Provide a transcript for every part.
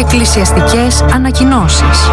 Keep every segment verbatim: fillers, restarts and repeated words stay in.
Εκκλησιαστικές ανακοινώσεις.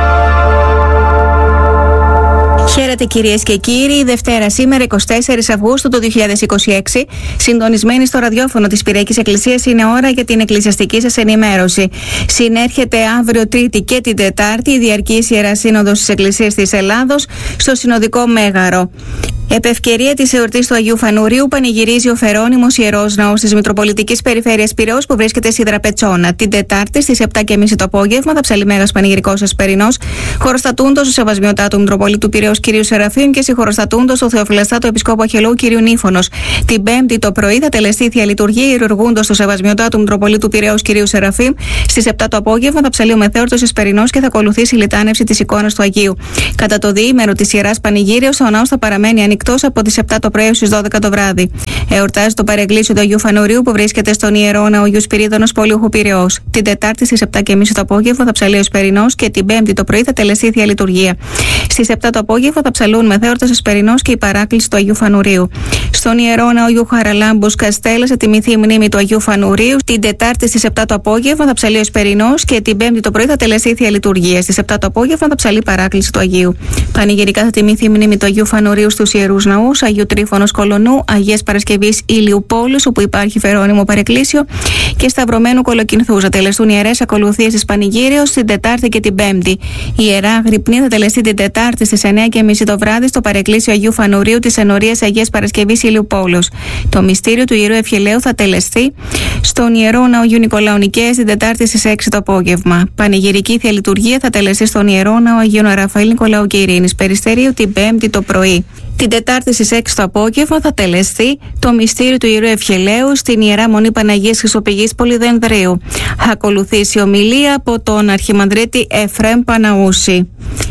Χαίρετε κυρίες και κύριοι, Δευτέρα σήμερα εικοστή τέταρτη Αυγούστου του δύο χιλιάδες είκοσι έξι, συντονισμένοι στο ραδιόφωνο της Πυριακής Εκκλησίας, είναι ώρα για την εκκλησιαστική σας ενημέρωση. Συνέρχεται αύριο Τρίτη και την Τετάρτη η Διαρκής Ιερά Σύνοδος της Εκκλησίας της Ελλάδος στο Συνοδικό Μέγαρο. Επ' ευκαιρία της εορτής του Αγίου Φανουρίου, πανηγυρίζει ο Φερόνιμος Ιερός Ναός της Μητροπολιτικής Περιφέρειας Πειραιώς που βρίσκεται στη Δραπετσόνα. Την Τετάρτη στις επτά και μισή το απόγευμα θα ψαλεί Μέγας Πανηγυρικός Εσπερινός, χωροστατούντος ο Σεβασμιωτάτου Μητροπολίτου Πειραιώς κ. Σεραφείμ και συγχωροστατούντος ο Θεοφυλαστάτο Επισκόπου Αχαιολού κ. Νύφωνος. Την Πέμπτη το πρωί θα τελεστεί η Θεία Λειτουργία, ιερουργούντος ο Σεβασμιωτάτου Μητροπολίτου Πειραιώς κ. Σεραφείμ. Στις επτά το απόγευμα θα ψαλεί ο Μεθέωρτος Εσπερινός και θα ακολουθήσει η λιτάνευση της εικόνας του Αγίου. Κατά το διήμερο της Ιεράς Πανηγύρεως, ο ναός θα παραμένει ανοιχτός από τις επτά το πρωί έως τις δώδεκα το βράδυ. Εορτάζει το παρεκκλήσιο του Αγίου Φανουρίου που βρίσκεται στον Ιερό Ναό Αγίου Σπυρίδωνος Πολιούχου Πειραιώς. Την Τετάρτη στις επτά και μισή το απόγευμα θα ψαλεί ο Εσπερινός και την Πέμπτη το πρωί θα τελεστεί η Θεία Λειτουργία. Στις επτά το απόγευμα θα ψαλούν Μεθέωρτος Εσπερινός και η παράκληση του Αγίου Φανουρίου. Στον Ιερό Ναό Αγίου Χαραλάμπους Καστέλα, σε τιμηθεί η μνήμη του Αγίου Φανουρίου. Την Τετάρτη στις επτά το απόγευμα θα ψαλεί ο Εσπερινός και την Πέμπτη το πρωί θα τελεστεί η Θεία Λειτουργία. Στις επτά το απόγευμα θα ψαλεί η παράκληση του Αγίου. Πανηγυρικά θα τιμηθεί η μνήμη του Αγίου Φανουρίου στους ιερούς ναούς Αγίου Τρίφωνος Κολονού, Αγίας Παρασκευής Ηλίου Πόλους, όπου υπάρχει Φερόνιμο Παρεκκλήσιο, και Σταυρωμένου Κολοκυνθούς. Θα τελεστούν ιερές ακολουθίες της Πανηγύρεως την Τετάρτη και την Πέμπτη. Η Ιερά Αγρυπνή θα τελεστεί την Τετάρτη στις εννιά και μισή το βράδυ στο Παρεκκλήσιο Αγίου Φανουρίου της Ενορίας Αγίας Παρασκευής Ηλίου Πόλους. Το μυστήριο του Ιερού Ευχελαίου θα τελεστεί στον Ιερό Ναό Αγίου Νικολάου Νικαίας την Τετάρτη στις έξι το απόγευμα. Πανηγυρική Θεία Λειτουργία θα τελεστεί στον Ιερό Ναό Αγίου Ραφαήλ Νικολάου και Ειρήνης Περιστερίου την Πέμπτη το πρωί. Την Τετάρτη στις έξι το απόγευμα θα τελεστεί το μυστήριο του Ιερού Ευχελαίου στην Ιερά Μονή Παναγίας Χρυσοπηγής Πολυδενδρίου. Θα ακολουθήσει ομιλία από τον Αρχιμανδρίτη Εφραίμ Παναούση.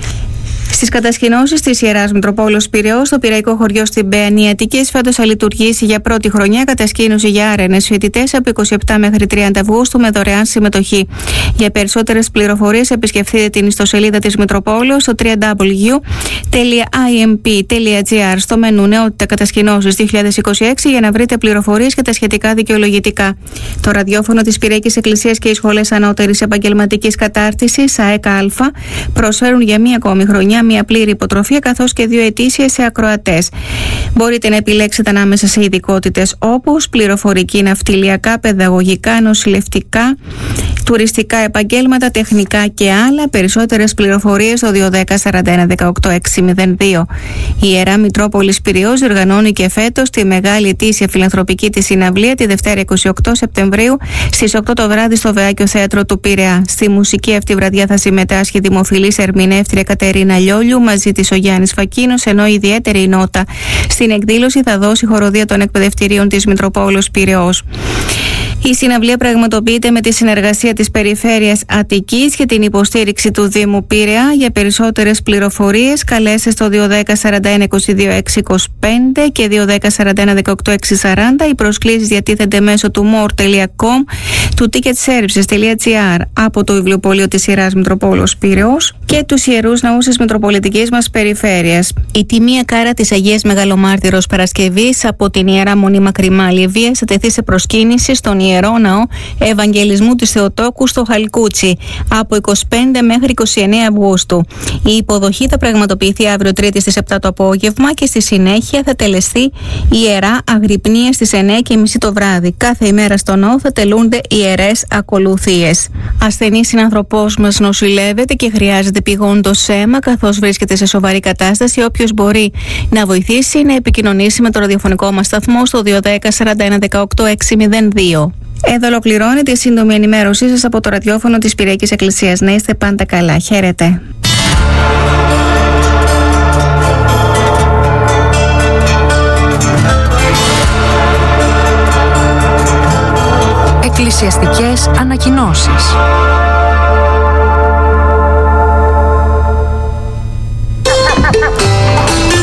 Στις κατασκηνώσεις της Ιεράς Μητροπόλεως Πειραιώς, στο Πειραϊκό χωριό στην Παιανία Αττικής, φέτος θα λειτουργήσει για πρώτη χρονιά κατασκήνωση για άρενες φοιτητές από εικοστή εβδόμη μέχρι τριάντα Αυγούστου με δωρεάν συμμετοχή. Για περισσότερες πληροφορίες επισκεφτείτε την ιστοσελίδα της Μητροπόλεως στο double-u double-u double-u τελεία άι εμ πι τελεία τζι άρ στο μενού Νεότητα Κατασκηνώσεις δύο χιλιάδες είκοσι έξι για να βρείτε πληροφορίες και τα σχετικά δικαιολογητικά. Το ραδιόφωνο της Πυριακής Εκκλησίας και οι σχολές ανώτερης επαγγελματικής κατάρτισης ΑΕΚΑ προσφέρουν για μία ακόμη χρονιά μια πλήρη υποτροφία καθώς και δύο ετήσιες σε ακροατές. Μπορείτε να επιλέξετε ανάμεσα σε ειδικότητες όπως πληροφορική, ναυτιλιακά, παιδαγωγικά, νοσηλευτικά, τουριστικά επαγγέλματα, τεχνικά και άλλα. Περισσότερες πληροφορίες στο δύο ένα μηδέν φορ ένα ένα οκτώ έξι μηδέν δύο. Η Ιερά Μητρόπολης Πειραιώς διοργανώνει και φέτος τη μεγάλη ετήσια φιλανθρωπική της συναυλία τη Δευτέρα εικοστή ογδόη Σεπτεμβρίου στις οκτώ το βράδυ στο Βεάκιο Θέατρο του Πειραιά. Στη μουσική αυτή βραδιά θα συμμετάσχει η δημοφιλής ερμηνεύτρια Κατερίνα Λιόλιου μαζί της ο Γιάννης Φακίνος, ενώ ιδιαίτερη νότα στην εκδήλωση θα δώσει η χοροδία των εκπαιδευτηρίων της Μητροπόλεως Πειραιώς. Η συναυλία πραγματοποιείται με τη συνεργασία της Περιφέρειας Αττικής και την υποστήριξη του Δήμου Πειραιά. Για περισσότερες πληροφορίες καλέστε στο δύο ένα μηδέν φορ ένα είκοσι δύο έξι είκοσι πέντε και δύο ένα μηδέν φορ ένα δεκαοκτώ έξι σαράντα. Οι προσκλήσεις διατίθενται μέσω του more τελεία com, του ticketservices τελεία τζι άρ, από το βιβλιοπωλείο της Ιεράς Μητροπόλεως Πειραιώς και τους Ιερούς Ναούς της Μητροπολιτικής μας Περιφέρειας. Η τιμία κάρα της Αγίας Μεγαλομάρτυρος Παρασκευής από την Ιερά Μονή Μακριμά Λιβύα θα τεθεί σε προσκύνηση στον Ιερό Ναό Ευαγγελισμού της Θεοτόκου στο Χαλκούτσι από εικοστή πέμπτη μέχρι εικοστή ενάτη Αυγούστου. Η υποδοχή θα πραγματοποιηθεί αύριο Τρίτη στις επτά το απόγευμα και στη συνέχεια θα τελεστεί η Ιερά Αγρυπνία στις εννιά και μισή το βράδυ. Κάθε ημέρα στο ναό θα τελούνται ιερές ακολουθίες. Ασθενής συνανθρωπός μας νοσηλεύεται και χρειάζεται πηγόντως αίμα καθώς βρίσκεται σε σοβαρή κατάσταση. Όποιος μπορεί να βοηθήσει να επικοινωνήσει με το ραδιοφωνικό μας σταθμό στο δύο ένα μηδέν φορ ένα δεκαοκτώ έξι μηδέν δύο. Εδώ ολοκληρώνεται η σύντομη ενημέρωσή σας από το ραδιόφωνο της Πυριακής Εκκλησίας. Να είστε πάντα καλά. Χαίρετε. Εκκλησιαστικές ανακοινώσεις.